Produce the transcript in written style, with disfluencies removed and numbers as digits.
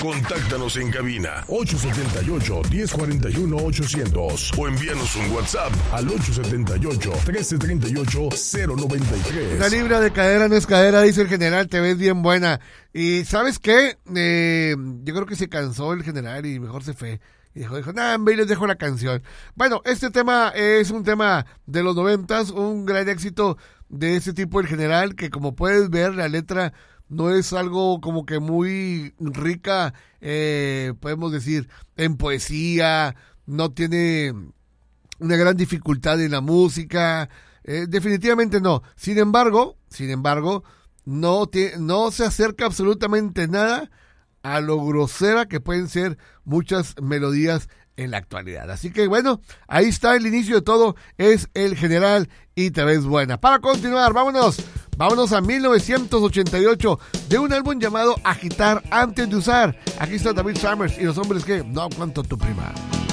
Contáctanos en cabina 878-1041-800 o envíanos un WhatsApp al 878-1338-093. Una libra de cadera no es cadera, dice el general, te ves bien buena. Y ¿sabes qué? Yo creo que se cansó el general y mejor se fue. Y dijo, y les dejo la canción. Bueno, este tema es un tema de los 90s, un gran éxito de ese tipo el general, que como puedes ver, la letra no es algo como que muy rica, podemos decir, en poesía, no tiene una gran dificultad en la música, definitivamente no. Sin embargo, no se acerca absolutamente nada a lo grosera que pueden ser muchas melodías en la actualidad. Así que bueno, ahí está el inicio de todo, es el general y te ves buena. Para continuar, vámonos a 1988, de un álbum llamado Agitar antes de usar. Aquí está David Summers y los hombres que no aguanto tu prima.